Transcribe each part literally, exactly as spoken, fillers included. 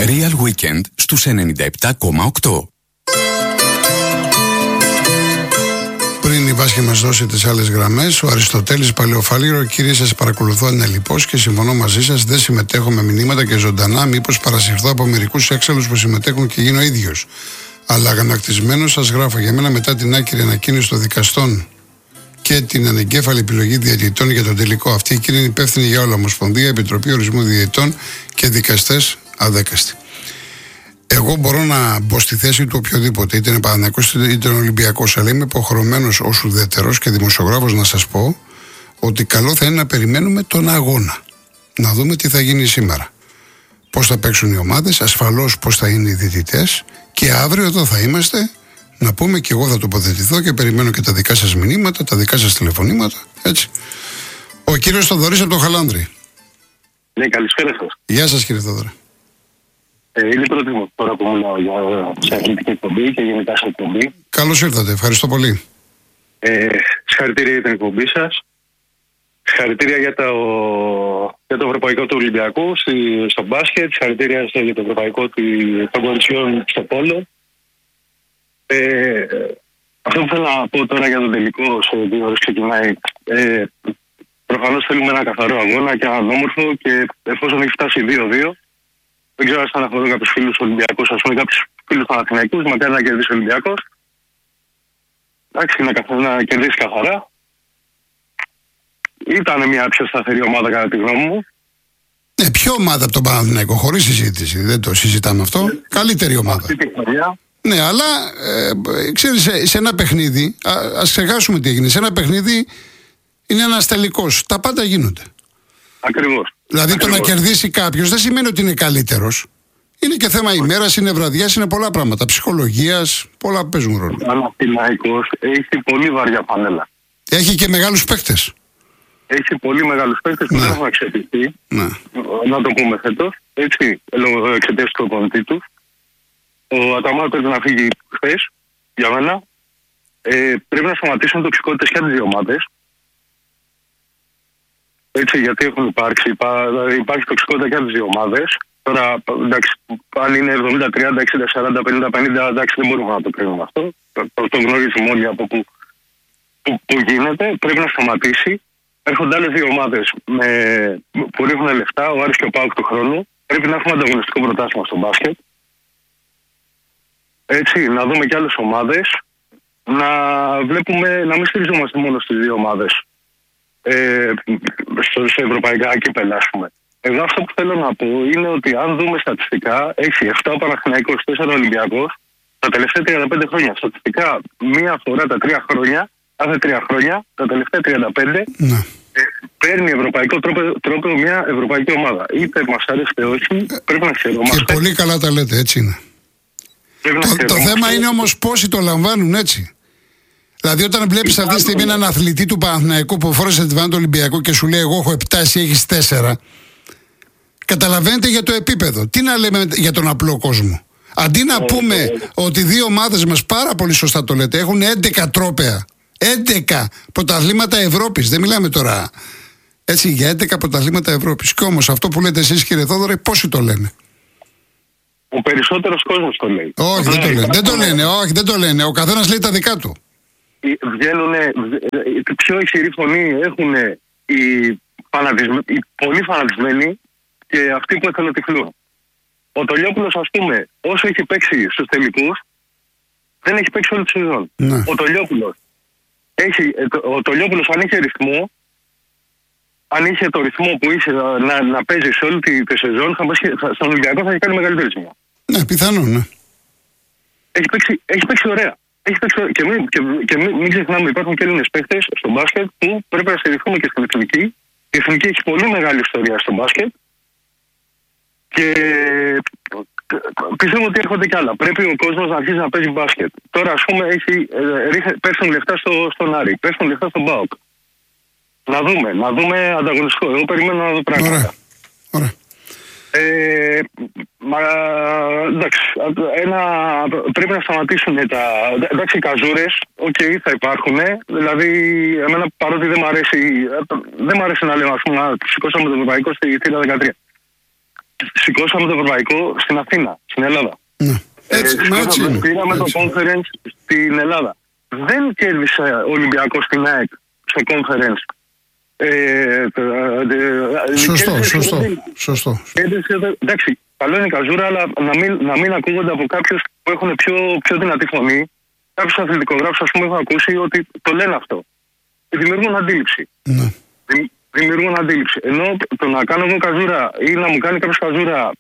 Real Weekend στους ενενήντα επτά κόμμα οκτώ. Πριν η Βάσκη μας δώσει τις άλλες γραμμές, ο Αριστοτέλης Παλαιοφάλιρο, κύριε, σας παρακολουθώ ανελιπώς και συμφωνώ μαζί σας. Δεν συμμετέχω με μηνύματα και ζωντανά, μήπως παρασυρθώ από μερικούς έξαλλους που συμμετέχουν και γίνω ίδιος. Αλλά αγανακτισμένος σας γράφω, για μένα μετά την άκυρη ανακοίνωση των δικαστών και την ανεγκέφαλη επιλογή διαιτητών για τον τελικό, αυτή η κύριε είναι υπεύθυνη για όλα. Ομοσπονδία, Επιτροπή Ορισμού Διαιτητών και δικαστές αδέκαστοι. Εγώ μπορώ να μπω στη θέση του οποιοδήποτε, είτε είναι Παναθηναϊκός είτε είναι Ολυμπιακός, αλλά είμαι υποχρεωμένος ως ουδέτερος και δημοσιογράφος να σας πω ότι καλό θα είναι να περιμένουμε τον αγώνα. Να δούμε τι θα γίνει σήμερα. Πώς θα παίξουν οι ομάδες, ασφαλώς πώς θα είναι οι διαιτητές, και αύριο εδώ θα είμαστε να πούμε, και εγώ θα τοποθετηθώ και περιμένω και τα δικά σας μηνύματα, τα δικά σας τηλεφωνήματα. Έτσι. Ο κύριος Θοδωρής από το Χαλάνδρη. Ναι, καλησπέρα σας. Γεια σας, κύριε Θοδωρή. Ε, είναι η πρώτη μου φορά που μιλάω για σε αθλητική εκπομπή και γενικά σε εκπομπή. Καλώς ήρθατε, ευχαριστώ πολύ. Ε, συγχαρητήρια για την εκπομπή σας. Συγχαρητήρια για το, για το ευρωπαϊκό του Ολυμπιακού στη, στο μπάσκετ. Συγχαρητήρια για το ευρωπαϊκό των κοριτσιών στο πόλο. Ε, αυτό που θέλω να πω τώρα για τον τελικό, σε δύο ώρες ξεκινάει. Ε, προφανώς θέλουμε ένα καθαρό αγώνα και έναν όμορφο, και εφόσον έχει φτάσει δύο δύο, δεν ξέρω αν στεναχωρώ κάποιους φίλους Ολυμπιακούς, ας πούμε κάποιους φίλους Παναθηναϊκούς, μακάρι να κερδίσει ο Ολυμπιακός. Εντάξει, να, να κερδίσει καθαρά. Ήταν μια πιο σταθερή ομάδα κατά τη γνώμη μου. Ναι, ποια ομάδα από τον Παναθηναϊκό, χωρίς συζήτηση, δεν το συζητάμε αυτό. Ναι. Καλύτερη ομάδα. Ναι, αλλά ε, ξέρεις, σε, σε ένα παιχνίδι, α, ας ξεχάσουμε τι έγινε. Σε ένα παιχνίδι είναι ένας τελικός. Τα πάντα γίνονται. Ακριβώς. Δηλαδή Ακριβώς. Το να κερδίσει κάποιος δεν σημαίνει ότι είναι καλύτερος. Είναι και θέμα ημέρας, είναι βραδιάς, είναι πολλά πράγματα. Ψυχολογίας, πολλά παίζουν ρόλο. Ο Παναθηναϊκός έχει πολύ βαριά πανέλα. Έχει και μεγάλους παίκτες. Έχει πολύ μεγάλους παίκτες που ναι. δεν έχουν εξελιχθεί. Ναι. Να το πούμε φέτος. Έτσι, εξαιτίας του προπονητή του. Ο Αταμάν πρέπει να φύγει χθες, για μένα. Ε, πρέπει να σταματήσουν τοξικότητες και από τις δύο ομάδες. Έτσι, γιατί έχουν υπάρξει. Υπά, υπάρχει τοξικότητα και από τις δύο ομάδες. Τώρα, εντάξει, αν είναι εβδομήντα τριάντα, εξήντα σαράντα, πενήντα πενήντα, εντάξει, δεν μπορούμε να το κρίνουμε αυτό. Το, το γνωρίζουμε όλοι από που, που, που γίνεται. Πρέπει να σταματήσει. Έρχονται άλλες δύο ομάδες με, που ρίχνουν λεφτά, ο Άρης και ο ΠΑΟΚ του χρόνου. Πρέπει να έχουμε ανταγωνιστικό πρωτάθλημα στο μπάσκετ. Έτσι, να δούμε και άλλες ομάδες. Να βλέπουμε, να μην στηριζόμαστε μόνο στις δύο ομάδες. Ε, στο, σε ευρωπαϊκά κύπελα, ας πούμε. Εγώ αυτό που θέλω να πω είναι ότι αν δούμε στατιστικά, έχει επτά ο Παναθηναϊκός, τέσσερα ο Ολυμπιακός, τα τελευταία τριάντα πέντε χρόνια. Στατιστικά, μία φορά τα τρία χρόνια, κάθε τρία χρόνια, τα τελευταία τριάντα πέντε, ναι. ε, παίρνει ευρωπαϊκό τρόπο, τρόπο μια ευρωπαϊκή ομάδα. Είτε μας αρέσει είτε όχι, πρέπει να χαιρόμαστε. Και πολύ καλά τα λέτε, έτσι είναι. Το, το θέμα είναι όμως πόσοι το λαμβάνουν έτσι. Δηλαδή, όταν βλέπεις αυτή τη στιγμή έναν αθλητή του Παναθηναϊκού που φόρεσε τη βάνα του Ολυμπιακού και σου λέει: εγώ έχω επτά, εσύ έχεις τέσσερα, καταλαβαίνετε για το επίπεδο. Τι να λέμε για τον απλό κόσμο. Αντί να πούμε ότι οι δύο ομάδες μας, πάρα πολύ σωστά το λέτε, έχουν έντεκα τρόπαια. έντεκα πρωταθλήματα Ευρώπης. Δεν μιλάμε τώρα έτσι για έντεκα πρωταθλήματα Ευρώπης. Και όμως αυτό που λέτε εσείς, κύριε Θόδωρε, πόσοι το λένε? Ο περισσότερος κόσμος το λέει. Όχι, δεν το λένε. Δεν το λένε, όχι, δεν το λένε. Ο καθένας λέει τα δικά του. Βγαίνουν, η πιο ισχυρή φωνή έχουν οι, οι πολύ φανατισμένοι και αυτοί που εθελοτυφλούν. Ο Τολιόπουλος, ας πούμε, όσο έχει παίξει στους τελικούς, δεν έχει παίξει όλη τη σεζόν. Ναι. Ο Τολιόπουλος, έχει, ο Τολιόπουλος αν είχε ρυθμό, αν είχε το ρυθμό που είχε να, να παίζει σε όλη τη, τη σεζόν, θα, θα, στον Ολυμπιακό θα έχει κάνει μεγαλύτερη ζημιά. Ναι, πιθανόν, ναι. Έχει παίξει, έχει παίξει ωραία. Έχει παίξει, και μην, και, και μην, μην ξεχνάμε, υπάρχουν και Έλληνες παίχτες στο μπάσκετ που πρέπει να στηριχθούμε και στην εθνική. Η εθνική έχει πολύ μεγάλη ιστορία στο μπάσκετ και πιστεύω ότι έρχονται κι άλλα. Πρέπει ο κόσμος να αρχίσει να παίζει μπάσκετ. Τώρα, ας πούμε, έχει, ε, πέφτουν λεφτά στο, στον Άρη, πέφτουν λεφτά στον ΠΑΟΚ. Να δούμε, να δούμε ανταγωνιστικό. Εγώ περιμένω να δω πράγματα. Ωραία. Ωραία. Ε, μα, εντάξει, ένα, πρέπει να σταματήσουν τα. Εντάξει, οι καζούρες, οκ, okay, θα υπάρχουν. Δηλαδή, εμένα παρότι δεν μ' αρέσει, δεν μ' αρέσει να λέω, ας πούμε, να σηκώσαμε το ευρωπαϊκό στη θύρα δεκατρία. σηκώσαμε το ευρωπαϊκό στην Αθήνα, στην Ελλάδα. Ναι. Έτσι, ε, έτσι είναι. Πήραμε έτσι. το conference στην Ελλάδα. Δεν κέρδισε ο Ολυμπιακός στην ΑΕΚ στο conference. Ε, σωστό, σωστό, σωστό. Εντάξει, καλό είναι η καζούρα, αλλά να μην, να μην ακούγονται από κάποιους που έχουν πιο, πιο δυνατή φωνή. Κάποιους αθλητικογράφους, ας πούμε, έχω ακούσει ότι το λένε αυτό. Δημιουργούν αντίληψη. Ναι. Δημιουργούν αντίληψη. Ενώ το να κάνω εγώ καζούρα ή να μου κάνει κάποιος καζούρα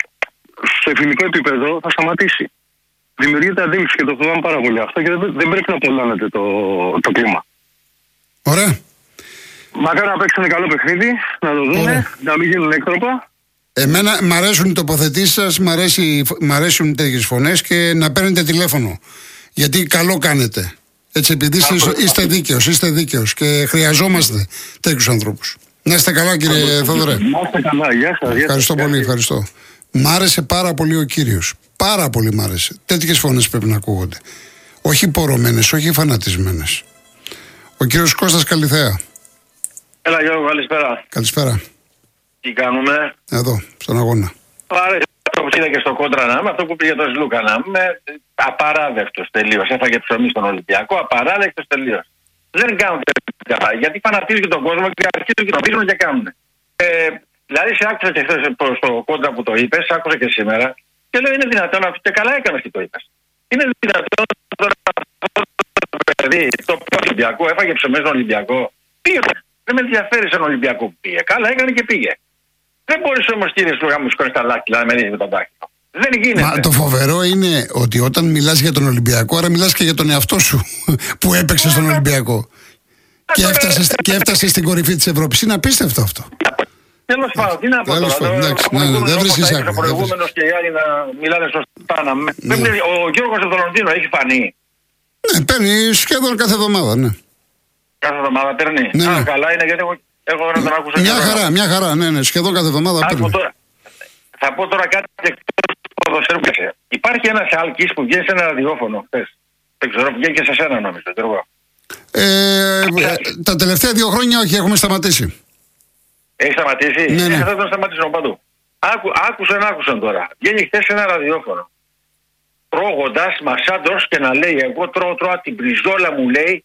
σε φιλικό επίπεδο θα σταματήσει. Δημιουργείται αντίληψη και το φοβάμαι πάρα πολύ αυτό και δεν, δεν πρέπει να απολάνετε το, το κλίμα. Ωραία. Μακάρι να παίξουν καλό παιχνίδι, να το δούμε, Ωραία. να μην γίνουν έκτροπα. Εμένα μ' αρέσουν οι τοποθετήσεις σας, μ' αρέσει, μ' αρέσουν τέτοιες φωνές και να παίρνετε τηλέφωνο. Γιατί καλό κάνετε. Έτσι, επειδή είστε, είστε δίκαιος, είστε δίκαιος και χρειαζόμαστε τέτοιους ανθρώπους. Να είστε καλά, κύριε Θόδωρε. Να είστε καλά, γεια σας. Ευχαριστώ γεια πολύ, ευχαριστώ. Μ' άρεσε πάρα πολύ ο κύριος. Πάρα πολύ μ' άρεσε. Τέτοιες φωνές πρέπει να ακούγονται. Όχι πορωμένες, όχι φανατισμένες. Ο κύριος Κώστας Καλιθέα. Έλα Γιώργο, καλησπέρα. Καλησπέρα. Τι κάνουμε? Εδώ, στον αγώνα. Άρεσε αυτό που είδα και στο κόντρα να είμαι, αυτό που πήγε το Σλούκα να είμαι, απαράδεκτος τελείως. Έφαγε ψωμί στον Ολυμπιακό, απαράδεκτος τελείως. Δεν κάνουν τέτοια, γιατί φανατίζουν και τον κόσμο και αρχίζουν και τον πίζουν και κάνουν. Ε, δηλαδή σε άκουσα και χθες στο κόντρα που το είπες, άκουσα και σήμερα και λέω είναι δυνατόν να και καλά έκανες και το είπες. Είναι δυνατόν τώρα το παιδί, το Ολυμπιακό, έφαγε ψωμί στον Ολυμπιακό. Πήγε. Δεν με ενδιαφέρει στον Ολυμπιακό που πήγε. Καλά έκανε και πήγε. Δεν μπορείς όμως, κύριε Σλούγα, μου σηκώνεις τα λάκτυλα να με δεις με τον δάχτυλο. Δεν γίνεται. Μα το φοβερό είναι ότι όταν μιλάς για τον Ολυμπιακό, άρα μιλάς και για τον εαυτό σου που έπαιξε στον Ολυμπιακό. Και έφτασε, και έφτασε στην κορυφή της Ευρώπης. Είναι απίστευτο αυτό. Τέλος πάντων, τι να πω τώρα. Δεν βρίσκεις άκρη. Ο προηγούμενος και οι άλλοι να μιλάνε σωστά. Ο Γιώργος από το Λονδίνο έχει φανεί. Ναι, παίρνει σχεδόν κάθε εβδομάδα, ναι. Κάθε εβδομάδα παίρνει. Ναι, ναι. Α, καλά είναι γιατί εγώ, εγώ δεν τον άκουσα. Μια χαρά, μια χαρά, ναι, ναι. Σχεδόν κάθε εβδομάδα παίρνει. Τώρα, θα πω τώρα κάτι εκτός του ποδοσφαίρου. Υπάρχει ένας Άλκης που βγαίνει σε ένα ραδιόφωνο χθες. Δεν ξέρω, βγαίνει και σε σένα νομίζω. Ε, τα τελευταία δύο χρόνια όχι, έχουμε σταματήσει. Έχει σταματήσει? Ναι, ναι. Ε, θα τον σταματήσω παντού. Άκου, άκουσαν, άκουσαν τώρα. Βγαίνει χθες σε ένα ραδιόφωνο. Τρώγοντας μασάντος και να λέει εγώ τρώω, τρώω την πριζόλα μου λέει.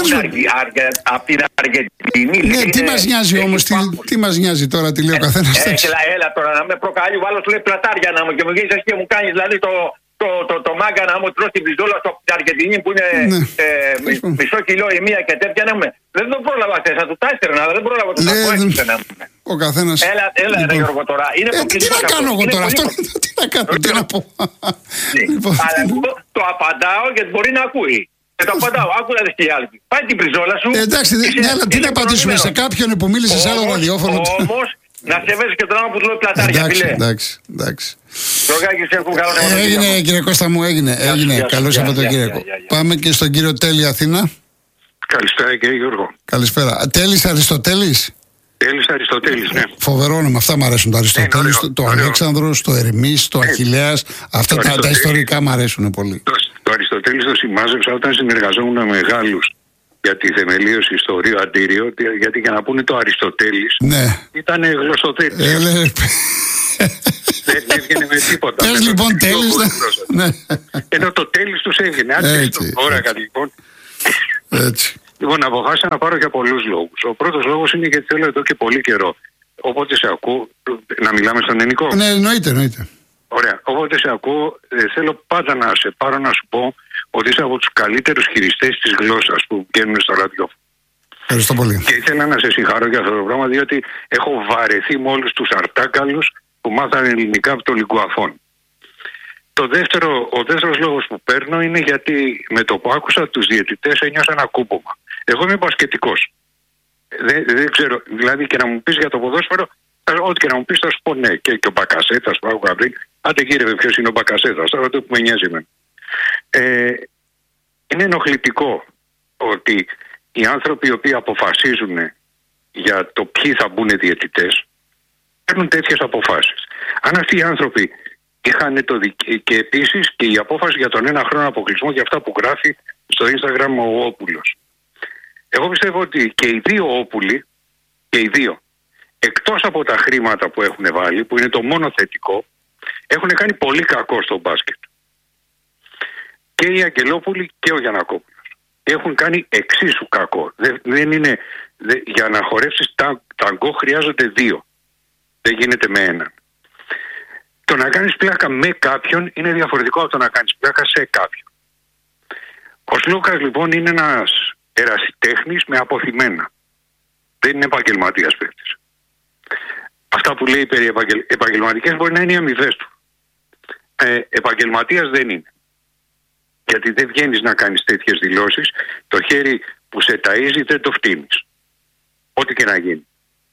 Από την Αργεντινή. Ναι, τι μας νοιάζει όμως, τι, τι μας νοιάζει τώρα, τι λέει ο καθένας. Έλα, έλα τώρα να με προκαλεί, ο άλλος λέει πλατάρια να μου και μου γίνεις και μου κάνεις δηλαδή το, το, το, το μάγκα να μου τρως την πριζόλα από την Αργεντινή που είναι ναι. ε, μισό κιλό η μία και τέτοια να μου. Δεν τον πρόλαβα χθες, θα του τα έστερνα, αλλά δεν πρόλαβα το να πω έξω να μου. Ο καθένας. Έλα, έλα λοιπόν. Ρε Γιώργο τώρα. Είναι ε, τι να κάνω εγώ τώρα αυτό, τι να κάνω, τι να πω. Αλλά το απαντάω γιατί μπορεί να ακούει. Και το απαντάω, άκου να δεις τι άλλη. Πάει την πριζόλα σου. Ε, εντάξει, ναι, αλλά τι να απαντήσουμε σε κάποιον που μίλησε σε άλλο ραδιόφωνο. Όμως, να σεβέσεις και τον άλλο που του λέει πλατάρια. Εντάξει, εντάξει, εντάξει. Έγινε κύριε Κώστα μου, έγινε. έγινε. Καλό Σαββατοκύριακο. Πάμε και στον κύριο Τέλη Αθήνα. Καλησπέρα κύριε Γιώργο. Καλησπέρα. Τέλης Αριστοτέλης. Τέλης Αριστοτέλης, ναι. Φοβερό όνομα, αυτά μου αρέσουν. Το Αριστοτέλης, το, το Αλέξανδρος, το Ερμής, το Αχιλλέας. Αυτά τα, τα ιστορικά μου αρέσουν πολύ. Το, το Αριστοτέλης το σημάζεψα όταν συνεργαζόμουν με Γάλλους για τη θεμελίωση στο Ρίο Αντίριο, γιατί για να πούνε το Αριστοτέλης ναι. ήταν γλωσσοθέτης. Ε, λέ... Δεν έβγαινε με τίποτα. Πες λοιπόν Τέλης. Ναι. Ενώ το Τέλης τους έβγαινε. Αν τώρα κάτι λοιπόν. Έτσι. Λοιπόν, αποφάσισα να πάρω για πολλούς λόγους. Ο πρώτος λόγος είναι γιατί θέλω εδώ και πολύ καιρό. Όποτε σε ακούω, να μιλάμε στον ελληνικό. Ναι, εννοείται, εννοείται. Ωραία. Όποτε σε ακούω, ε, θέλω πάντα να σε πάρω να σου πω ότι είσαι από τους καλύτερους χειριστές της γλώσσας που βγαίνουν στο ραδιόφωνο. Ευχαριστώ πολύ. Και ήθελα να σε συγχαρώ για αυτό το πράγμα, διότι έχω βαρεθεί με όλους τους αρτάκαλους που μάθανε ελληνικά από το Λιγκουαφών. Το δεύτερο, ο δεύτερος λόγος που παίρνω είναι γιατί με το που άκουσα τους διαιτητές ένιωσα ένα κούπομα. Εγώ είμαι μπασκετικός. Δεν, δεν ξέρω, δηλαδή και να μου πεις για το ποδόσφαιρο, ό,τι και να μου πεις θα σου πω ναι. Και, και ο Μπακασέτας που άκουγα πριν, άντε κύριε ποιος είναι ο Μπακασέτας, τώρα το που με νοιάζει εμένα. Ε, είναι ενοχλητικό ότι οι άνθρωποι οι οποίοι αποφασίζουν για το ποιοι θα μπουν διαιτητές παίρνουν τέτοιες αποφάσεις. Αν αυτοί οι άνθρωποι είχαν το δικαι... και επίσης και η απόφαση για τον ένα χρόνο αποκλεισμό για αυτά που γράφει στο Instagram ο Όπουλος. Εγώ πιστεύω ότι και οι δύο Όπουλοι, και οι δύο, εκτός από τα χρήματα που έχουν βάλει, που είναι το μόνο θετικό, έχουν κάνει πολύ κακό στο μπάσκετ. Και οι Αγγελόπουλοι και ο Γιαννακόπουλος έχουν κάνει εξίσου κακό. Δεν, δεν είναι, δεν, για να χορεύσεις ταγκό χρειάζονται δύο. Δεν γίνεται με έναν. Το να κάνεις πλάκα με κάποιον είναι διαφορετικό από το να κάνεις πλάκα σε κάποιον. Ο Σλούκας λοιπόν είναι ένας ερασιτέχνης με αποθυμένα. Δεν είναι επαγγελματίας παίκτης. Αυτά που λέει περί επαγγελ... επαγγελματικές μπορεί να είναι οι αμοιβές του. Ε, επαγγελματίας δεν είναι. Γιατί δεν βγαίνεις να κάνεις τέτοιες δηλώσεις, το χέρι που σε ταΐζει δεν το φτύνεις. Ό,τι και να γίνει.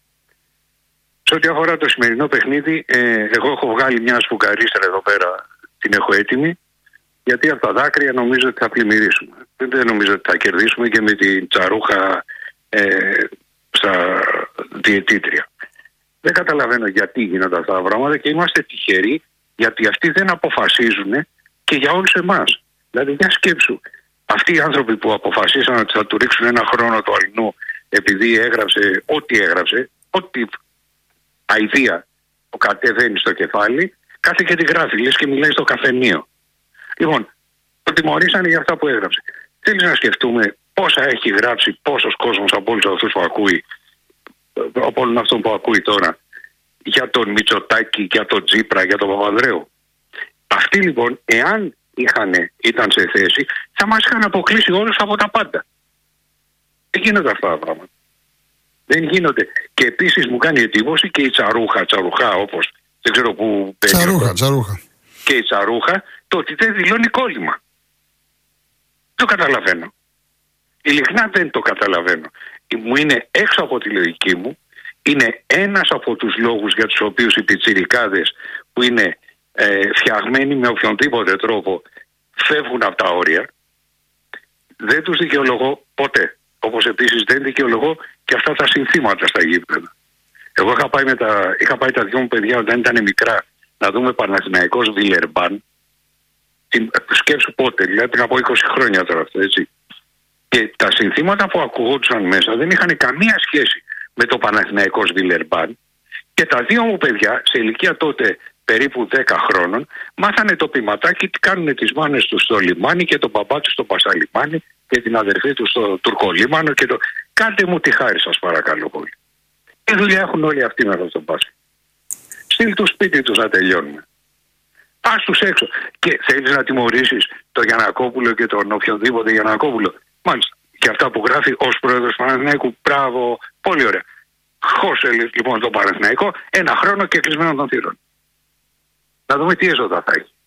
Σε ό,τι αφορά το σημερινό παιχνίδι, ε, εγώ έχω βγάλει μια σφουγγαρίστρα εδώ πέρα, την έχω έτοιμη, γιατί από τα δάκρυα νομίζω ότι θα πλημμυρίσουμε. Δεν νομίζω ότι θα κερδίσουμε και με την τσαρούχα ε, στα διαιτήτρια. Δεν καταλαβαίνω γιατί γίνονται αυτά τα πράγματα και είμαστε τυχεροί, γιατί αυτοί δεν αποφασίζουν και για όλους εμάς. Δηλαδή, μια σκέψου. Αυτοί οι άνθρωποι που αποφασίσαν ότι θα του ρίξουν ένα χρόνο το αλληνού επειδή έγραψε ό,τι έγραψε, ό,τι αηδία το κατεβαίνει στο κεφάλι, κάθε και τη γράφει, λες και μιλάει στο καφενείο. Λοιπόν, το τιμωρήσανε για αυτά που έγραψε. Θέλεις να σκεφτούμε πόσα έχει γράψει, πόσος κόσμος από όλους αυτούς που ακούει, από όλων αυτών που ακούει τώρα, για τον Μητσοτάκη, για τον Τσίπρα, για τον Παπανδρέου. Αυτοί λοιπόν, εάν είχανε, ήταν σε θέση, θα μας είχαν αποκλείσει όλους από τα πάντα. Δεν γίνονται αυτά τα πράγματα. Δεν γίνονται. Και επίσης μου κάνει εντύπωση και η τσαρούχα, τσαρουχά όπως δεν ξέρω που... Τσαρούχα, τσαρούχα. Και η τσαρούχα, το ότι δεν δηλώνει κόλλημα. Δεν το καταλαβαίνω. Ειλικρινά δεν το καταλαβαίνω. Μου είναι έξω από τη λογική μου. Είναι ένας από τους λόγους για τους οποίους οι πιτσιρικάδες που είναι ε, φτιαγμένοι με οποιονδήποτε τρόπο φεύγουν από τα όρια. Δεν τους δικαιολογώ ποτέ. Όπως επίσης δεν δικαιολογώ και αυτά τα συνθήματα στα γήπεδα. Εγώ είχα πάει, με τα, είχα πάει τα δυο μου παιδιά όταν ήταν μικρά να δούμε Παναθηναϊκός Βιλερμπάν. Σκέψου πότε, δηλαδή πριν από είκοσι χρόνια τώρα αυτό, έτσι. Και τα συνθήματα που ακουγόντουσαν μέσα δεν είχαν καμία σχέση με το Παναθηναϊκός Βιλερμπάν. Και τα δύο μου παιδιά σε ηλικία τότε περίπου δέκα χρόνων μάθανε το ποιηματάκι, κάνουν τις μάνες τους στο λιμάνι και τον μπαμπά τους στο Πασαλιμάνι και την αδερφή τους στο Τουρκολίμανο και το... Κάντε μου τη χάρη σας παρακαλώ πολύ. Τι δουλειά έχουν όλοι αυτοί μέσα στο μπάσκετ. Στείλ του σπίτι τους να τελειώνουν. Πας τους έξω. Και θέλεις να τιμωρήσεις τον Γιαννακόπουλο και τον οποιονδήποτε Γιαννακόπουλο. Μάλιστα. Και αυτά που γράφει ως πρόεδρος του Παναθηναϊκού. Μπράβο. Πολύ ωραία. Χώσε λοιπόν τον Παναθηναϊκό ένα χρόνο και κλεισμένο των θύρων. Να δούμε τι έσοδα θα έχει.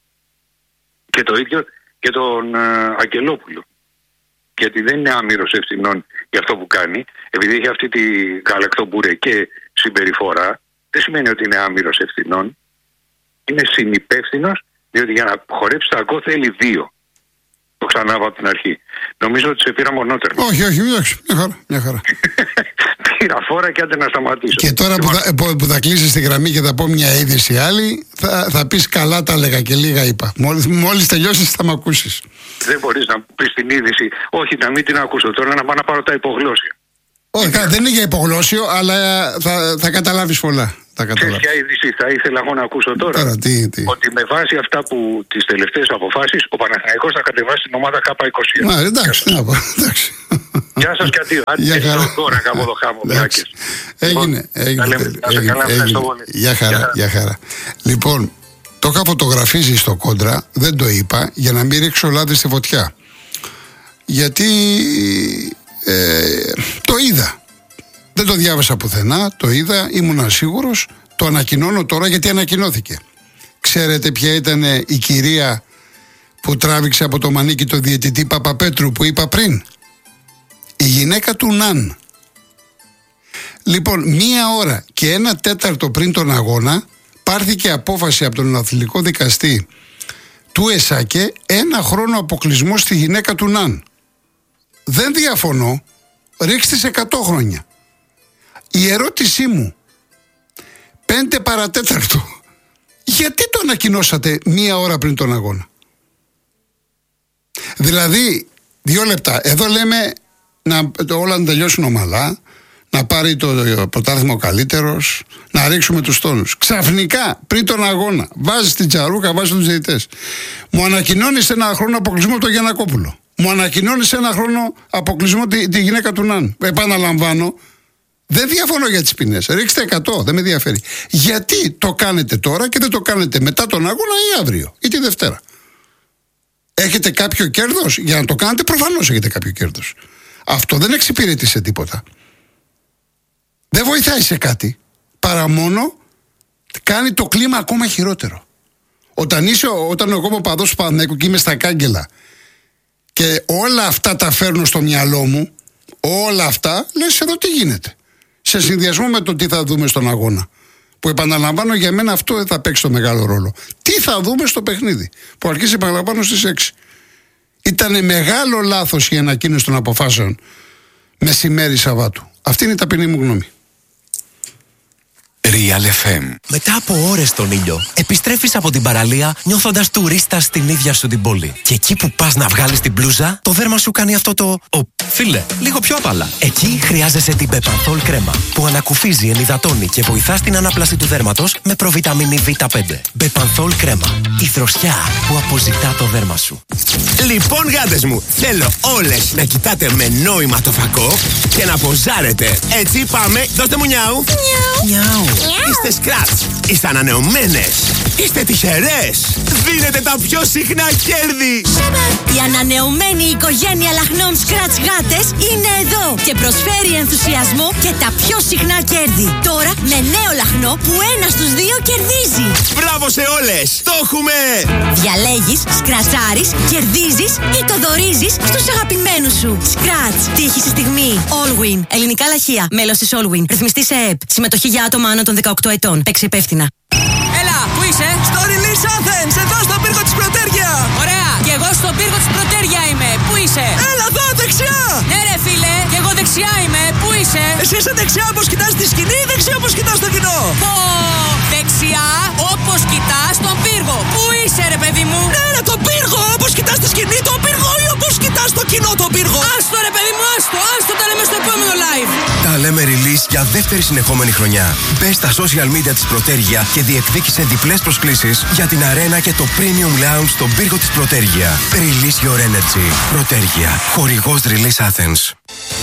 Και το ίδιο και τον ε, Αγγελόπουλο. Γιατί δεν είναι άμυρος ευθυνών για αυτό που κάνει. Επειδή έχει αυτή τη γαλακτομπουρεκέ συμπεριφορά, δεν σημαίνει ότι είναι άμυρος ευθυνών. Είναι συνυπεύθυνος, διότι για να χορέψει τα γκολ θέλει δύο. Το ξανά από την αρχή. Νομίζω ότι σε πήρα μονότερμα. Όχι, όχι, όχι. Μια χαρά. Μια χαρά. Πήρα φόρα και άντε να σταματήσω. Και τώρα που θα, που θα κλείσεις τη γραμμή και θα πω μια είδηση άλλη, θα, θα πεις καλά τα έλεγα και λίγα είπα. Μόλις, μόλις τελειώσεις θα μ' ακούσεις. Δεν μπορείς να πεις την είδηση. Όχι, να μην την ακούσω τώρα, να πάω να πάρω τα υπογλώσια. Όχι, δεν είναι για υπογλώσιο, αλλά θα, θα καταλάβεις πολλά. Ξέρεις ποια είδηση θα ήθελα εγώ να ακούσω τώρα. Τώρα τι, τι. Ότι με βάση αυτά που τις τελευταίες αποφάσεις ο Παναθηναϊκός θα κατεβάσει την ομάδα Κ είκοσι ένα. Μα εντάξει, τι να πω. Γεια σας και αντίο. Γεια χαρά. Τώρα κάπου το χάμω. Έγινε. Γεια χαρά. Γεια χαρά. Λοιπόν, το είχα φωτογραφίσει στο κόντρα, δεν το είπα, για να μην ρίξω λάδι στη φωτιά. Γιατί ε, το είδα. Δεν το διάβασα πουθενά, το είδα, ήμουν σίγουρος, το ανακοινώνω τώρα γιατί ανακοινώθηκε. Ξέρετε ποια ήταν η κυρία που τράβηξε από το μανίκι το διαιτητή Παπαπέτρου που είπα πριν? Η γυναίκα του Ναν. Λοιπόν, μία ώρα και ένα τέταρτο πριν τον αγώνα πάρθηκε απόφαση από τον αθλητικό δικαστή του ΕΣΑΚΕ ένα χρόνο αποκλεισμό στη γυναίκα του Ναν. Δεν διαφωνώ, ρίξτε εκατό χρόνια. Η ερώτησή μου, πέντε παρατέταρτο, γιατί το ανακοινώσατε μία ώρα πριν τον αγώνα? Δηλαδή, δύο λεπτά, εδώ λέμε να, όλα να τελειώσουν ομαλά, να πάρει το πρωτάθλημα ο καλύτερος, να ρίξουμε τους τόνους. Ξαφνικά, πριν τον αγώνα, βάζει την τσαρούκα, βάζει τους διαιτητές. Μου ανακοινώνει ένα χρόνο αποκλεισμό από τον Γιαννακόπουλο. Μου ανακοινώνει ένα χρόνο αποκλεισμό τη, τη γυναίκα του Ναν. Επαναλαμβάνω, δεν διαφωνώ για τις ποινές. Ρίξτε εκατό, δεν με ενδιαφέρει. Γιατί το κάνετε τώρα και δεν το κάνετε μετά τον αγώνα ή αύριο ή τη Δευτέρα? Έχετε κάποιο κέρδος? Για να το κάνετε, προφανώς έχετε κάποιο κέρδος. Αυτό δεν εξυπηρετεί σε τίποτα. Δεν βοηθάει σε κάτι. Παρά μόνο κάνει το κλίμα ακόμα χειρότερο. Όταν, είσαι, όταν εγώ είμαι παδός του Παναθηναϊκού και είμαι στα κάγκελα και όλα αυτά τα φέρνω στο μυαλό μου, όλα αυτά, λες εδώ τι γίνεται. Σε συνδυασμό με το τι θα δούμε στον αγώνα. Που επαναλαμβάνω, για μένα αυτό δεν θα παίξει το μεγάλο ρόλο. Τι θα δούμε στο παιχνίδι που αρχίζει, επαναλαμβάνω, στις έξι. Ήτανε μεγάλο λάθος η ανακοίνωση των αποφάσεων μεσημέρι Σαββάτου. Αυτή είναι η ταπεινή μου γνώμη. Real εφ εμ. Μετά από ώρες στον ήλιο, επιστρέφεις από την παραλία νιώθοντας τουρίστας στην ίδια σου την πόλη. Και εκεί που πας να βγάλεις την μπλούζα, το δέρμα σου κάνει αυτό το «Ω, φίλε, λίγο πιο απαλά». Εκεί χρειάζεσαι την Bepanthol κρέμα, που ανακουφίζει, ενυδατώνει και βοηθά στην ανάπλαση του δέρματος με προβιταμίνη βι πέντε. Bepanthol κρέμα. Η δροσιά που αποζητά το δέρμα σου. Λοιπόν, γάτες μου, θέλω όλες να κοιτάτε με νόημα το φακό και να ποζάρετε. Έτσι, πάμε, δώστε μου νιάου. Νιάου. Είστε σκράτς, είστε ανανεωμένες, είστε τυχερές, δίνετε τα πιο συχνά κέρδη. Η ανανεωμένη οικογένεια λαχνών Scratch γάτες είναι εδώ και προσφέρει ενθουσιασμό και τα πιο συχνά κέρδη. Τώρα με νέο λαχνό που ένα στους δύο κερδίζει. Μπράβο σε όλες, το έχουμε! Διαλέγεις, σκρατσάρεις, κερδίζεις ή το δωρίζεις στους αγαπημένους σου. Scratch, τύχη στη στιγμή. Allwin, ελληνικά λαχεία, μέλος της Allwin, ρυθμιστή σε ΕΕΠ. Συμμετοχή για άτομα άνω των δεκαοκτώ ετών. Παίξε υπεύθυνα. Έλα, πού είσαι? Στο Release Athens, εδώ στον πύργο της Πρωτέρια. Ωραία, και εγώ στον πύργο της Πρωτέρια είμαι. Πού είσαι? Έλα εδώ, δεξιά. Ναι ρε φίλε, και εγώ δεξιά είμαι. Πού είσαι? Εσύ είσαι δεξιά όπως κοιτάς τη σκηνή ή δεξιά όπως κοιτάς το κοινό? Πω, δεξιά όπως κοιτάς τον πύργο. Πού είσαι ρε παιδί μου? Ναι ρε, τον πύργο, όπως κοιτάς τη σκηνή τον πύργο ή όπως κοιτάς το κοινό τον πύργο? Άστο ρε παιδί μου, άστο, άστο, τα λέμε στο επόμενο live. Τα λέμε Release για δεύτερη συνεχόμενη χρονιά. Μπες στα social media της Πρωτέρια και διεκδίκησε διπλές προσκλήσεις για την αρένα και το Premium Lounge στον πύργο της Πρωτέρια. Release your energy. Πρωτέρια. Χορηγός Release Athens.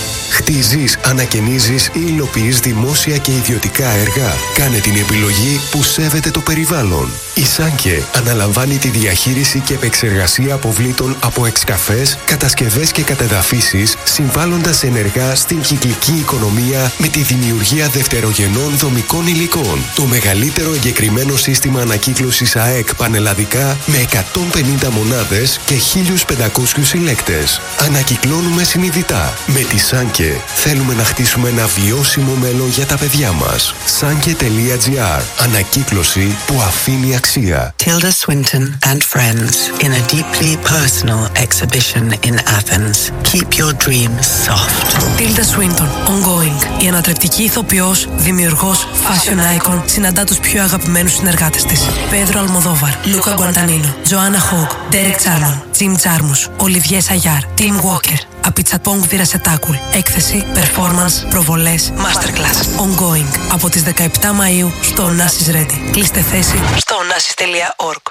Χτίζεις, ανακαινίζεις ή υλοποιείς δημόσια και ιδιωτικά έργα. Κάνε την επιλογή που σέβεται το περιβάλλον. Η Σάνκε αναλαμβάνει τη διαχείριση και επεξεργασία αποβλήτων από εξκαφές, κατασκευές και κατεδαφίσεις, συμβάλλοντας ενεργά στην κυκλική οικονομία με τη δημιουργία δευτερογενών δομικών υλικών. Το μεγαλύτερο εγκεκριμένο σύστημα ανακύκλωσης ΑΕΚ πανελλαδικά με εκατόν πενήντα μονάδες και χίλιους πεντακόσιους συλλέκτες. Ανακυκλώνουμε συνειδητά. Με τη Σάνκε θέλουμε να χτίσουμε ένα βιώσιμο μέλλον για τα παιδιά μας. Sanke τελεία τζι άρ. Ανακύκλωση που αφήνει αξία. Tilda Swinton and friends in a deeply personal exhibition in Athens. Keep your dreams soft. Tilda Swinton, ongoing. Η ανατρεπτική ηθοποιός, δημιουργός, fashion icon, συναντά τους πιο αγαπημένους συνεργάτες της. Πέδρο Αλμοδόβαρ, Λούκα Γκουαντανίνο, Τζοάννα Χόγκ, Ντέρεκ Τσάρλον, Τζιμ Τζάρμους, Ολιβιέ Σαγιάρ, Τιμ Walker. Απιτσαπόγκ Βιρασετάκουλ. Έκθεση, performance, προβολές, masterclass. Ongoing. Από τις δεκαεπτά Μαΐου στο Onassis Ready. Κλείστε θέση στο onassis τελεία org.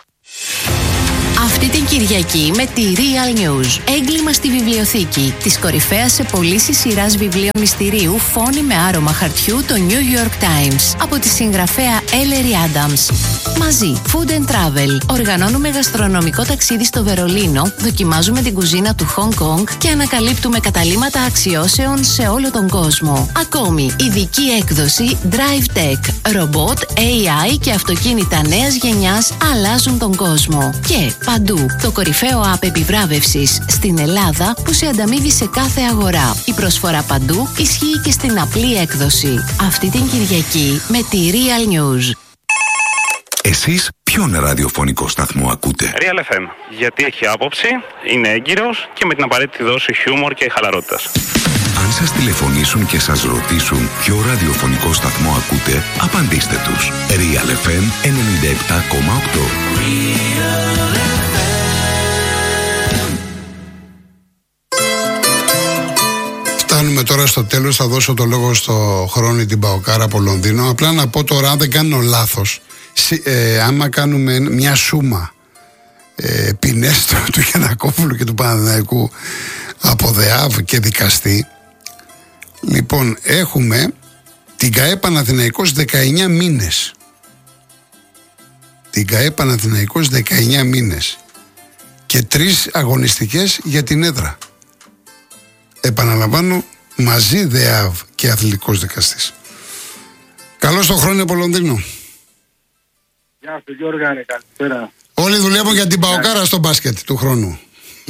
Αυτή την Κυριακή με τη Real News. Έγκλημα στη βιβλιοθήκη. Της κορυφαίας σε πωλήσεις σειράς βιβλίων μυστηρίου Φόνοι με άρωμα χαρτιού, το New York Times. Από τη συγγραφέα Ellery Adams. Μαζί, Food and Travel. Οργανώνουμε γαστρονομικό ταξίδι στο Βερολίνο, δοκιμάζουμε την κουζίνα του Hong Kong και ανακαλύπτουμε καταλύματα αξιώσεων σε όλο τον κόσμο. Ακόμη, ειδική έκδοση Drive Tech. Ρομπότ, έι άι και αυτοκίνητα νέας γενιάς αλλάζουν τον κόσμο. Και παντού, το κορυφαίο app επιβράβευσης στην Ελλάδα που σε ανταμείβει σε κάθε αγορά. Η προσφορά παντού ισχύει και στην απλή έκδοση. Αυτή την Κυριακή με τη Real News. Εσείς ποιον ραδιοφωνικό σταθμό ακούτε? Real εφ εμ, γιατί έχει άποψη, είναι έγκυρος και με την απαραίτητη δόση χιούμορ και χαλαρότητας. Αν σας τηλεφωνήσουν και σας ρωτήσουν ποιο ραδιοφωνικό σταθμό ακούτε, απαντήστε τους. Real εφ εμ ενενήντα επτά κόμμα οκτώ. Φτάνουμε τώρα στο στο τέλος θα δώσω το λόγο στο Χρόνη την Παοκάρα από Λονδίνο. Απλά να πω τώρα, αν δεν κάνω λάθος, ε, άμα κάνουμε μια σούμα ε, ποινές του, του Γιαννακόπουλου και του Παναθηναϊκού από ΔΕΑΒ και δικαστή, λοιπόν, έχουμε την ΚΑΕ Παναθηναϊκός δεκαεννιά μήνες. Την ΚΑΕ Παναθηναϊκός δεκαεννιά μήνες και τρεις αγωνιστικές για την έδρα. Επαναλαμβάνω, μαζί ΔΕΑΒ και αθλητικός δικαστής. Καλώς το Χρόνιο από Λονδίνο. Γεια σου Γιώργα, καλησπέρα. Όλοι δουλεύουν για την Παοκάρα στο μπάσκετ του χρόνου.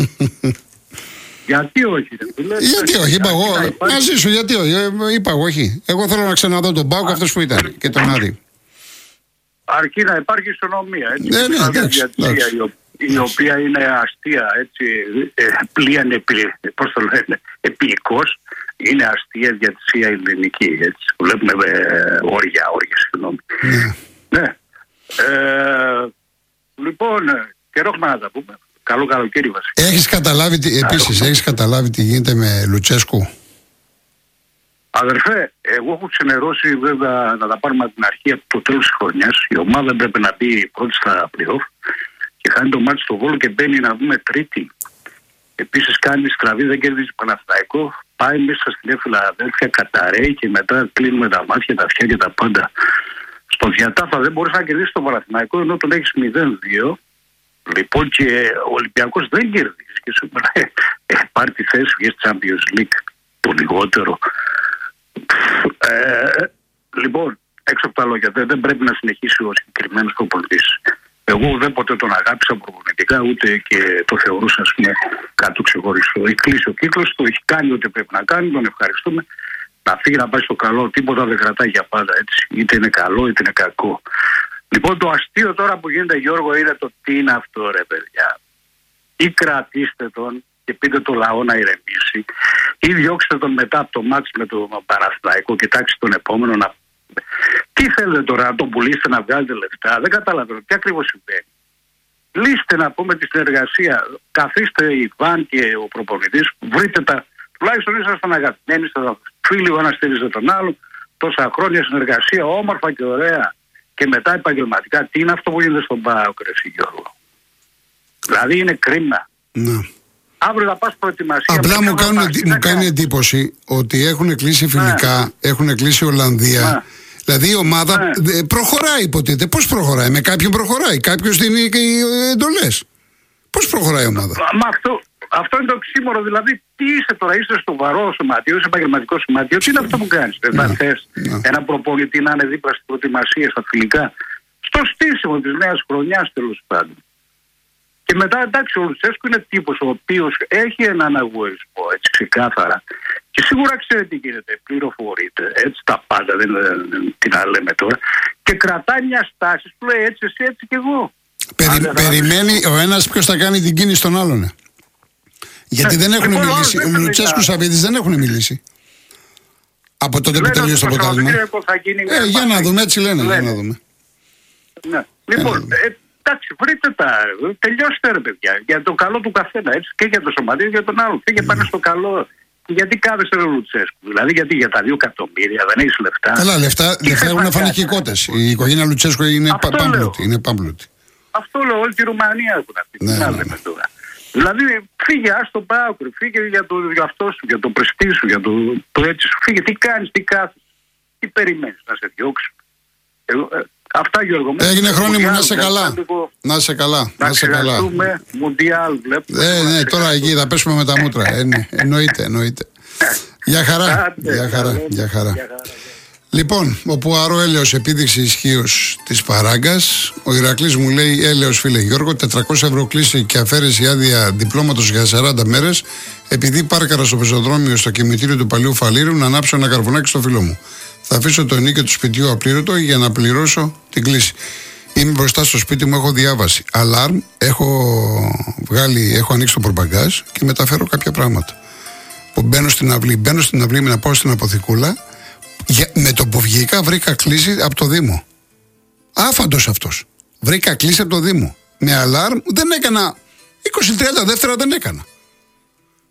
Γιατί όχι, ρε, γιατί όχι, είπα εγώ. Μαζί σου, γιατί όχι. Είπα εγώ όχι. Εγώ θέλω να ξαναδώ τον Πάοκ, αυτός που ήταν και τον Άρη. Αρκεί να υπάρχει ισονομία. Έτσι, ναι, ναι, εντάξει, εντάξει. Η οποία είναι αστεία, έτσι, πλοίαν επί, πώς το λένε, επίοικος, είναι αστεία για τη Σία ελληνική, έτσι. Βλέπουμε ε, όρια, όρια, συγγνώμη. Ναι. ναι. Ε, λοιπόν, καιρό έχουμε να τα πούμε. Καλό καλοκαίρι βασικά. Έχεις καταλάβει, τι, επίσης, έχεις καταλάβει τι γίνεται με Λουτσέσκου? Αδερφέ, εγώ έχω ξενερώσει βέβαια να τα πάρουμε από την αρχή, από το τέλος της χρονιάς. Η ομάδα πρέπει να μπει πρώτη στα play-off και χάνει το μάτι στο Βόλο και μπαίνει να δούμε τρίτη. Επίσης κάνει στραβή, δεν κερδίζει Παναθηναϊκό. Πάει μέσα στην Νέα Φιλαδέλφια, καταραίει και μετά κλείνουμε τα μάτια, τα αυτιά και τα πάντα. Στο διατάφα δεν μπορείς να κερδίσει τον Παναθηναϊκό ενώ τον έχεις μηδέν δύο. Λοιπόν, και ο Ολυμπιακός δεν κερδίζει. Και σου λέει, ε, πάρει τη θέση για Champions League το λιγότερο. Ε, λοιπόν, έξω από τα λόγια, δεν, δεν πρέπει να συνεχίσει ο συγκεκριμένος προπονητής. Εγώ ουδέποτε τον αγάπησα προπονητικά, ούτε και το θεωρούσα, ας πούμε, κάτι ξεχωριστό. Έχει κλείσει ο κύκλος, το έχει κάνει ό,τι πρέπει να κάνει, τον ευχαριστούμε. Να φύγει να πάει στο καλό, τίποτα δεν κρατάει για πάντα, έτσι. Είτε είναι καλό είτε είναι κακό. Λοιπόν, το αστείο τώρα που γίνεται, Γιώργο, είναι το τι είναι αυτό, ρε παιδιά. Ή κρατήστε τον και πείτε το λαό να ηρεμήσει, ή διώξτε τον μετά από το μάτς με το Παναθηναϊκό, κοιτάξτε τον επόμενο να. Τι θέλετε τώρα, να τον πουλήσετε, να βγάλετε λεφτά? Δεν καταλαβαίνω τι ακριβώς συμβαίνει. Λύστε, να πούμε, τη συνεργασία. Καθίστε η Βαν και ο προπονητής, βρείτε τα. Τουλάχιστον ήσασταν αγαπημένοι, φίλοι, ο ένας στήριζε τον άλλο. Τόσα χρόνια συνεργασία, όμορφα και ωραία. Και μετά επαγγελματικά, τι είναι αυτό που γίνεται στον ΠΑΟΚ, ρε Γιώργο? Δηλαδή είναι κρίμα. Ναι. Αύριο θα πας προετοιμασία. Απλά μου, κάνουν, πας, μου κάνει εντύπωση ότι έχουν κλείσει φιλικά, ναι. έχουν κλείσει Ολλανδία. Ναι. Δηλαδή η ομάδα ναι. προχωράει, υποτίθεται. Πώς προχωράει? Με κάποιον προχωράει. Κάποιος δίνει και εντολές. Πώς προχωράει η ομάδα? Μα αυτό, αυτό είναι το οξύμορο. Δηλαδή, τι είσαι τώρα, είσαι στο βαρό σωματείο, είσαι επαγγελματικό σωματείο, τι είναι αυτό που κάνεις? Δεν θα θες ένα προπονητή να είναι δίπλα στην προετοιμασία, στα φιλικά, στο στήσιμο της νέας χρονιάς τέλος πάντων. Και μετά, εντάξει, ο Λουτσέσκου είναι τύπος ο οποίος έχει έναν αγωγισμό, έτσι ξεκάθαρα. Και σίγουρα ξέρει τι γίνεται, πληροφορείται, έτσι τα πάντα, δεν είναι τι να λέμε τώρα. Και κρατάει μια στάση που λέει έτσι, εσύ, έτσι και εγώ. Περι, περιμένει ο ένας ποιος θα κάνει την κίνηση των άλλων. Ε. Γιατί ε, δεν έχουν λοιπόν, μιλήσει. Ο Λουτσέσκου Σαββίδης δεν έχουν μιλήσει. Από τότε που τελείωσε το ποτάσμα. Ε, για να δούμε, έτσι λένε. λένε. Για να δούμε. Ναι. Λοιπόν, ε, εντάξει, βρείτε τα. Τελειώστε, ρε παιδιά. Για το καλό του καθένα, έτσι. Και για το σωματείο και για τον άλλο. Φύγε πάνω στο καλό. Γιατί κάθεσαι ο Λουτσέσκου? Δηλαδή, γιατί για τα δύο εκατομμύρια δεν έχεις λεφτά? Καλά, λεφτά, λεφτά έχουν φανικικότες. Η οικογένεια Λουτσέσκου είναι πάμπλουτη. Είναι πάμπλουτη. Αυτό λέω, όλη τη Ρουμανία έχουν αυτή. Ναι, ναι, ναι. Τώρα. Δηλαδή, φύγε, ας τον ΠΑΟΚ, φύγε για το για αυτό σου, για το πρεστί σου, για το, το έτσι σου. Φύγε, τι κάνεις, τι κάθεσαι, τι περιμένεις να σε διώξουν? Εγώ, ε, αυτά, Γιώργο. Έγινε Χρόνι μου, να σε καλά. Να σε καλά. Να σε καλά. Μουντιάλ, βλέπουμε. Ε, ναι, τώρα εκεί θα πέσουμε με τα μούτρα. Ε, ναι, εννοείται, εννοείται. Για χαρά. Για χαρά. Για χαρά. Λοιπόν, ο Πουαρό έλεος επίδειξη ισχύως της παράγκας. Ο Ηρακλής μου λέει: έλεος φίλε Γιώργο, τετρακόσια ευρώ κλίση και αφαίρεση άδεια διπλώματος για σαράντα μέρες, επειδή πάρκαρα στο πεζοδρόμιο στο κημητήριο του Παλαιού Φαλήρου να ανάψω ένα καρβουνάκι στο φίλο μου. Θα αφήσω το ενίκιο του σπιτιού απλήρωτο για να πληρώσω την κλίση. Είμαι μπροστά στο σπίτι μου, έχω διάβαση. Αλάρμ, έχω βγάλει, έχω ανοίξει το προπαγκάζ και μεταφέρω κάποια πράγματα. Που μπαίνω στην αυλή, μπαίνω στην αυλή με να πάω στην αποθηκούλα. Για, με το που βγήκα βρήκα κλίση από το Δήμο. Άφαντος αυτός. Βρήκα κλίση από το Δήμο. Με αλάρμ δεν έκανα. είκοσι τριάντα δεύτερα δεν έκανα.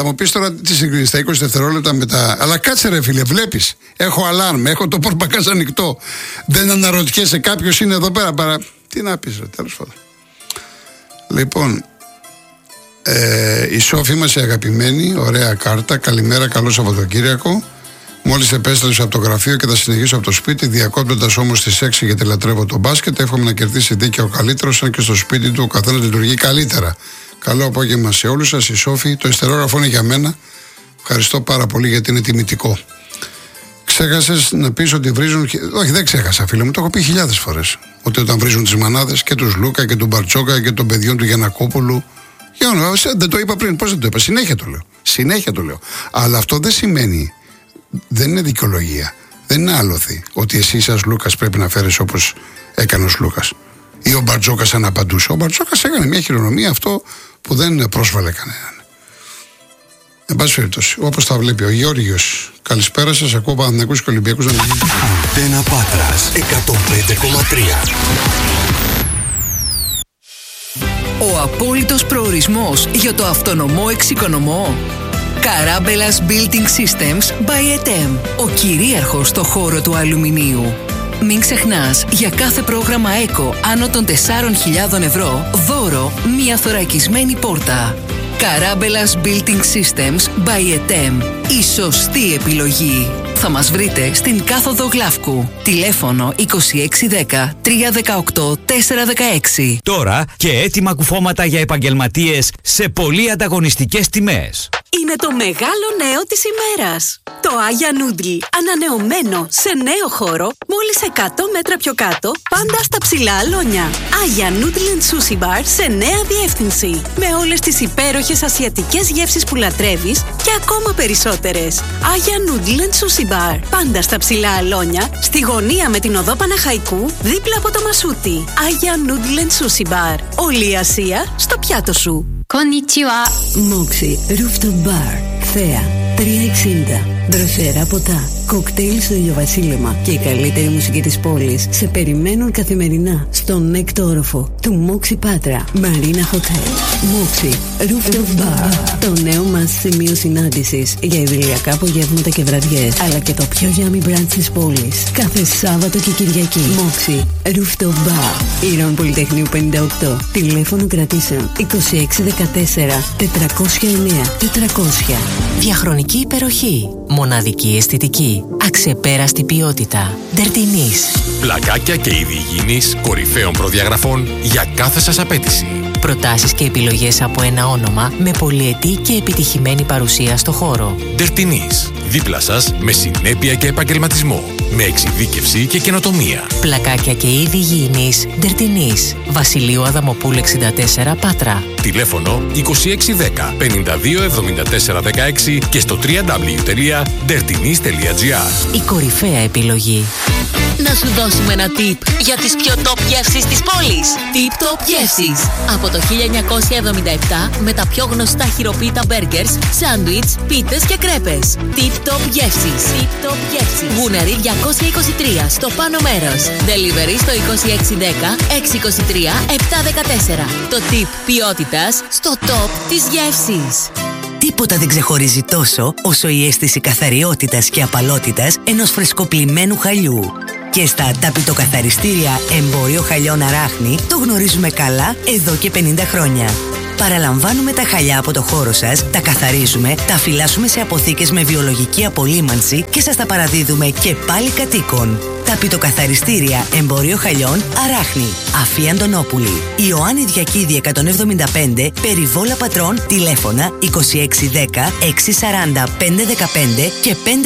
Θα μου πεις τώρα τι συγκρίνεις τα είκοσι δευτερόλεπτα με τα. Αλλά κάτσε ρε φίλε, βλέπεις. Έχω αλάρμ, έχω το πορπακάς ανοιχτό. Δεν αναρωτιέσαι κάποιος είναι εδώ πέρα. Παρα... Τι να πεις, ρε, τέλος πάντων. Λοιπόν, ε, η Σόφη μας η αγαπημένη, ωραία κάρτα. Καλημέρα, καλό Σαββατοκύριακο. Μόλις επέστρεψα από το γραφείο και θα συνεχίσω από το σπίτι, διακόπτοντας όμως στις έξι γιατί λατρεύω το μπάσκετ. Εύχομαι να κερδίσει δίκαιο ο καλύτερος, αν και στο σπίτι του ο καθένας λειτουργεί καλύτερα. Καλό απόγευμα σε όλους σας. Η Σόφη, το ιστερόγραφο είναι για μένα. Ευχαριστώ πάρα πολύ γιατί είναι τιμητικό. Ξέχασες να πεις ότι βρίζουν. Όχι, δεν ξέχασα, φίλε μου, το έχω πει χιλιάδες φορές. Ότι όταν βρίζουν τις μανάδες και τους Λούκα και τον Μπαρτσόκα και των παιδιών του Γιαννακόπουλου. Δεν το είπα πριν, πώς δεν το είπα. Συνέχεια το λέω. Συνέχεια το λέω. Αλλά αυτό δεν σημαίνει. Δεν είναι δικαιολογία. Δεν είναι άλοθη ότι εσύ σαν Λούκας πρέπει να φέρεις όπως έκανε ο Λούκας. Ή ο Μπαρτζόκας αναπαντούσε. Ο Μπαρτζόκας έκανε μια χειρονομία, αυτό που δεν πρόσβαλε κανέναν. Εν πάση περιπτώσει, όπως τα βλέπει ο Γεώργιος. Καλησπέρα σας, ακούω Παναθηναϊκούς και Ολυμπιακούς να μην γίνει. Αντένα Πάτρας εκατόν πέντε κόμμα τρία. Ο απόλυτος προορισμός για το αυτονομό εξοικονομό. Καράμπελας Building Systems by ΕΤΕΜ. Ο κυρίαρχος στο χώρο του αλουμινίου. Μην ξεχνάς, για κάθε πρόγραμμα ΕΚΟ άνω των τεσσάρων χιλιάδων ευρώ, δώρο μία θωρακισμένη πόρτα. Καράμπελας Building Systems by ΕΤΕΜ. Η σωστή επιλογή. Θα μας βρείτε στην κάθοδο Γλαύκου. Τηλέφωνο είκοσι έξι δέκα τρία δεκαοκτώ τέσσερα δεκαέξι. Τώρα και έτοιμα κουφώματα για επαγγελματίες σε πολύ ανταγωνιστικές τιμές. Είναι το μεγάλο νέο της ημέρας. Το Άγια Νούντλ, ανανεωμένο σε νέο χώρο, μόλις εκατό μέτρα πιο κάτω, πάντα στα ψηλά αλόνια. Άγια Νούντλ and Sushi Bar σε νέα διεύθυνση. Με όλες τις υπέροχες ασιατικές γεύσεις που λατρεύεις και ακόμα περισσότερες. Άγια Νούντλ and Sushi Bar, πάντα στα ψηλά αλόνια, στη γωνία με την οδό Παναχαϊκού, δίπλα από το Μασούτι. Άγια Νούντλ and Sushi Bar. Όλη η Ασία στο πιάτο σου. Konnichiwa. Moxie Rooftop Bar. Θέα τριακόσια εξήντα. Δροσερά ποτά, κοκτέιλ στο ηλιοβασίλεμα και η καλύτερη μουσική της πόλης σε περιμένουν καθημερινά στον έκτο όροφο του Moxie Πάτρα Marina Hotel. Moxie Rooftop Bar. Το νέο μας σημείο συνάντησης για ιδηλιακά απογεύματα και βραδιές, αλλά και το πιο yummy brunch της πόλης. Κάθε Σάββατο και Κυριακή. Moxie Rooftop Bar. Ήρων Πολυτεχνείου πενήντα οκτώ. Τηλέφωνο κρατήσεων είκοσι έξι δεκατέσσερα τετρακόσια εννέα τετρακόσια. Διαχρονική υπεροχή. Μοναδική αισθητική. Αξεπέραστη ποιότητα. Ντερτινής. Πλακάκια και είδη υγιεινής κορυφαίων προδιαγραφών για κάθε σας απέτηση. Προτάσεις και επιλογές από ένα όνομα με πολυετή και επιτυχημένη παρουσία στο χώρο. Ντερτινής. Δίπλα σας με συνέπεια και επαγγελματισμό. Με εξειδίκευση και καινοτομία. Πλακάκια και είδη υγιεινής. Ντερτινής. Βασιλείου Αδαμοπούλου εξήντα τέσσερα Πάτρα. Τηλέφωνο είκοσι έξι δέκα πενήντα δύο εβδομήντα τέσσερα δεκαέξι και στο double-u double-u double-u τελεία ντερτινής τελεία τζι άρ. Η κορυφαία επιλογή. Να σου δώσουμε ένα tip για τις πιο top γεύσεις της πόλης. Tip Top Γεύσεις. Από το χίλια εννιακόσια εβδομήντα επτά με τα πιο γνωστά χειροποίητα μπέργκερς, σάντουιτς, πίτες και κρέπες. Tip Top Γεύσεις. Tip Top Γεύσεις. Γουναρί διακόσια είκοσι τρία στο πάνω μέρος. Delivery στο είκοσι έξι δέκα έξι είκοσι τρία επτά δεκατέσσερα. Το tip ποιότητας στο top της γεύσης. Τίποτα δεν ξεχωρίζει τόσο όσο η αίσθηση καθαριότητας και απαλότητας ενός φρεσκοπλημμένου χαλιού. Και στα ταπητοκαθαριστήρια Εμπόριο Χαλιών Αράχνη το γνωρίζουμε καλά εδώ και πενήντα χρόνια. Παραλαμβάνουμε τα χαλιά από το χώρο σας, τα καθαρίζουμε, τα φυλάσσουμε σε αποθήκες με βιολογική απολύμανση και σας τα παραδίδουμε και πάλι κατοίκων. Ταπητοκαθαριστήρια Εμπόριο Χαλιών Αράχνη. Αφή Αντωνόπουλη. Ιωάννη Διακίδη εκατόν εβδομήντα πέντε, Περιβόλα Πατρών, τηλέφωνα είκοσι έξι δέκα έξι σαράντα πέντε δεκαπέντε και πέντε